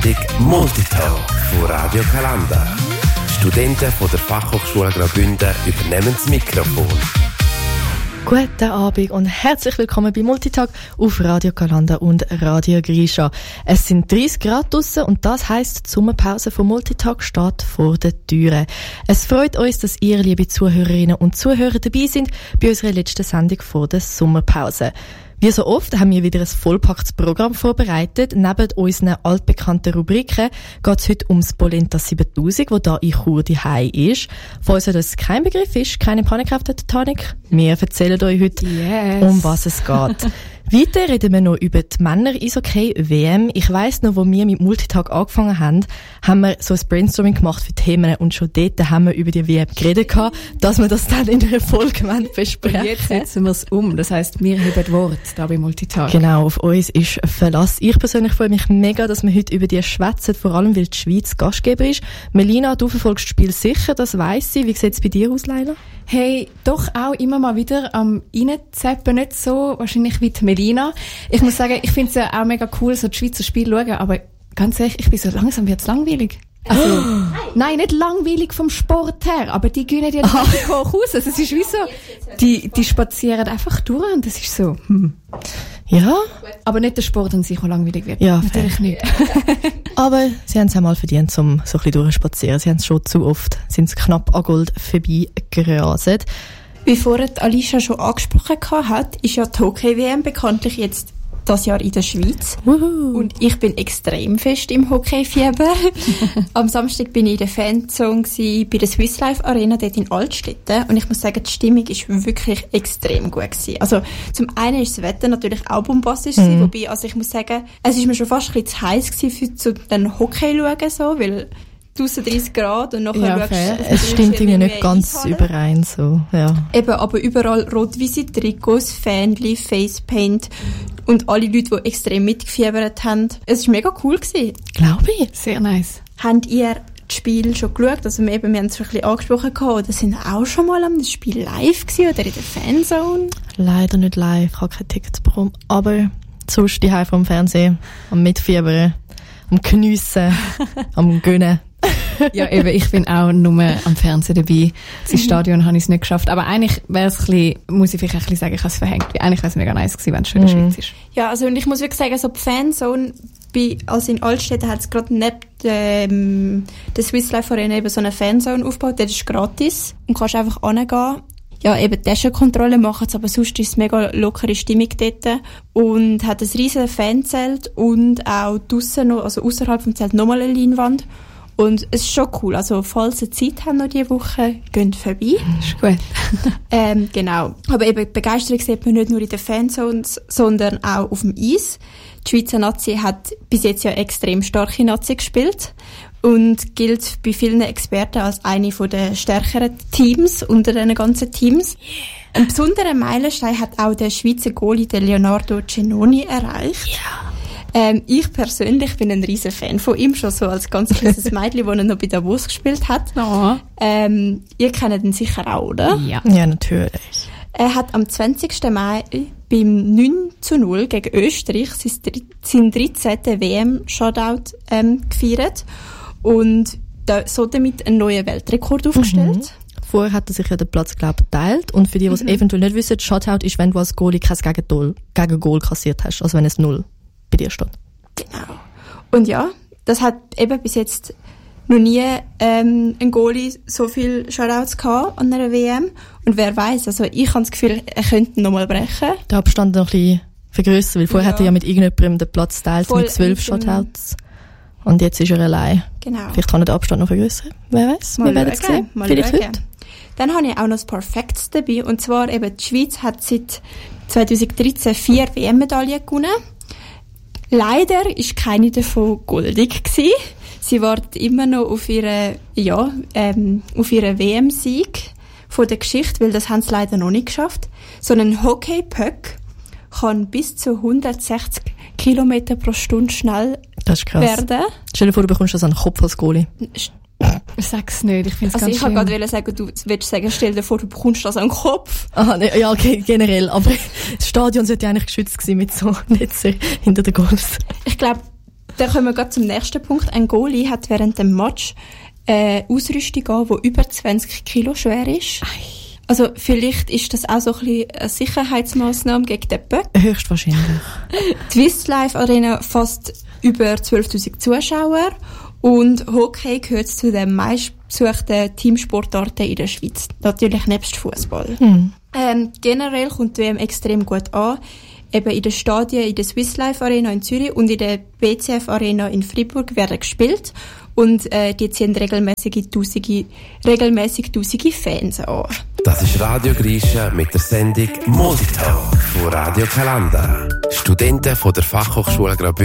Sendung Multitalk von Radio Kalanda. Studenten von der Fachhochschule Graubünden übernehmen das Mikrofon. Guten Abend und herzlich willkommen bei Multitalk auf Radio Kalanda und Radio Grisha. Es sind 30 Grad draussen und das heisst, die Sommerpause von Multitalk steht vor den Türen. Es freut uns, dass ihr, liebe Zuhörerinnen und Zuhörer, dabei sind bei unserer letzten Sendung vor der Sommerpause. Wie so oft haben wir wieder ein vollpacktes Programm vorbereitet. Neben unseren altbekannten Rubriken geht es heute ums Polenta 7000, das hier in Chur daheim ist. Falls euch das kein Begriff ist, keine Panik auf der Titanic, wir erzählen euch heute, um was es geht. Weiter reden wir noch über die Männer-Eishockey-WM. Ich weiss noch, wo wir mit Multitalk angefangen haben wir so ein Brainstorming gemacht für Themen und schon dort haben wir über die WM geredet, dass wir das dann in einer Folge besprechen. Jetzt setzen wir es um. Das heisst, wir haben Wort da bei Multitalk. Genau, auf uns ist Verlass. Ich persönlich freue mich mega, dass wir heute über die schwätzen, vor allem weil die Schweiz Gastgeber ist. Melina, du verfolgst das Spiel sicher, das weiss ich. Wie sieht es bei dir aus, Leila? Hey, doch auch immer mal wieder am reinzappen, nicht so wahrscheinlich wie die Melina. Ich muss sagen, ich finde es ja auch mega cool, so die Schweizer Spiele schauen, aber ganz ehrlich, ich bin so langsam jetzt langweilig. Also, nein, nicht langweilig vom Sport her, aber die gehen ja nicht hoch raus. Es ist wie so, die spazieren einfach durch und das ist so, Ja. Aber nicht der Sport an sich, der langweilig wird. Ja, natürlich nicht. Aber sie haben es einmal verdient, um so ein bisschen durchspazieren. Sie haben es schon zu oft, sind es knapp an Gold vorbeigerastet. Wie vorhin Alicia schon angesprochen hat, ist ja die Hockey-WM bekanntlich jetzt das Jahr in der Schweiz. Wuhu. Und ich bin extrem fest im Hockey-Fieber. Am Samstag bin ich in der Fanzone bei der Swiss Life Arena dort in Altstetten. Und ich muss sagen, die Stimmung ist wirklich extrem gut gewesen. Also, zum einen ist das Wetter natürlich auch bombastisch gewesen, wobei, also ich muss sagen, es ist mir schon fast ein bisschen zu heiß gewesen für zu den Hockey schauen, so, weil draussen 30 Grad und nachher schaust du... Es stimmt irgendwie nicht ganz überein, so, ja. Eben, aber überall rot-weiße Trikots, Fanli, Facepaint und alle Leute, die extrem mitgefiebert haben. Es war mega cool gewesen. Glaube ich. Sehr nice. Habt ihr das Spiel schon geschaut? Also wir haben es schon ein bisschen angesprochen gehabt, oder sind auch schon mal am Spiel live gewesen oder in der Fanzone? Leider nicht live, ich habe keine Tickets bekommen, aber sonst daheim vom Fernsehen, am Mitfiebern, am Geniessen, am Gönnen. Ja, eben, ich bin auch nur am Fernsehen dabei. Das Stadion habe ich es nicht geschafft. Aber eigentlich wäre es ein bisschen, muss ich vielleicht ein bisschen sagen, ich habe es verhängt. Eigentlich wäre es mega nice gewesen, wenn es schon in der Schweiz ist. Ja, also und ich muss wirklich sagen, so die Fanzone, also in Altstetten hat es gerade neben der Swiss Life Arena eben so eine Fanzone aufgebaut, das ist gratis und kannst einfach hingehen. Ja, eben Taschenkontrolle machen, aber sonst ist es mega lockere Stimmung dort und hat ein riesen Fanzelt und auch draussen noch, also ausserhalb vom Zelt nochmal eine Leinwand. Und es ist schon cool. Also, falls ihr Zeit habt noch diese Woche, geht vorbei. Ist gut. Genau. Aber eben, die Begeisterung sieht man nicht nur in den Fanzones, sondern auch auf dem Eis. Die Schweizer Nazi hat bis jetzt ja extrem starke Nazi gespielt und gilt bei vielen Experten als eine der stärkeren Teams unter den ganzen Teams. Einen besonderen Meilenstein hat auch der Schweizer Goalie, der Leonardo Cenoni, erreicht. Ja. Ich persönlich bin ein riesen Fan von ihm, schon so als ganz kleines Mädchen, das er noch bei Davos gespielt hat. Oh. Ihr kennt ihn sicher auch, oder? Ja, natürlich. Er hat am 20. Mai beim 9:0 gegen Österreich seinen 13. WM-Shoutout gefeiert und so damit einen neuen Weltrekord aufgestellt. Vorher hat er sich ja den Platz, glaube ich, geteilt. Und für die, die es eventuell nicht wissen, Shutout ist, wenn du als Goalie kein Gegengol kassiert hast. Also wenn es 0 bei dir steht. Genau. Und ja, das hat eben bis jetzt noch nie ein Goalie so viele Shoutouts gehabt an einer WM. Und wer weiß, also ich habe das Gefühl, er könnte ihn noch mal brechen. Der Abstand noch ein bisschen vergrössern, weil vorher hat er ja mit irgendjemandem den Platz geteilt mit 12 Shoutouts. Und jetzt ist er allein. Genau. Vielleicht kann er den Abstand noch vergrössern. Wer weiß? Wir werden es sehen. Vielleicht heute. Dann habe ich auch noch das Perfektes dabei. Und zwar eben, die Schweiz hat seit 2013 4 WM-Medaillen gewonnen. Leider war keine davon goldig gewesen. Sie wartet immer noch auf ihren WM-Sieg von der Geschichte, weil das haben sie leider noch nicht geschafft. So ein Hockey-Puck kann bis zu 160 Kilometer pro Stunde schnell das ist krass. werden. Stell dir vor, du bekommst das an den Kopf als Goalie. Sag's nicht, ich find's also ganz ich wollte gerade sagen, du willst sagen, stell dir vor, du bekommst das an den Kopf. Aha, ne, ja, okay, generell. Aber das Stadion sollte eigentlich geschützt sein mit so Netzen hinter den Goals. Ich glaube, Dann kommen wir gerade zum nächsten Punkt. Ein Goalie hat während dem Match Ausrüstung an, die über 20 Kilo schwer ist. Also vielleicht ist das auch so ein bisschen eine Sicherheitsmaßnahme gegen den Böck. Höchstwahrscheinlich. Die Swiss Life Arena fasst über 12'000 Zuschauer und Hockey gehört zu den meistbesuchten Teamsportarten in der Schweiz. Natürlich nebst Fußball. Generell kommt die WM extrem gut an. Eben in den Stadien, in der Swiss Life Arena in Zürich und in der BCF Arena in Freiburg werden gespielt. Und die ziehen regelmäßig tausende Fans an. Das ist Radio Grisha mit der Sendung Multitalk von Radio Kalanda. Studenten von der Fachhochschule Graubünden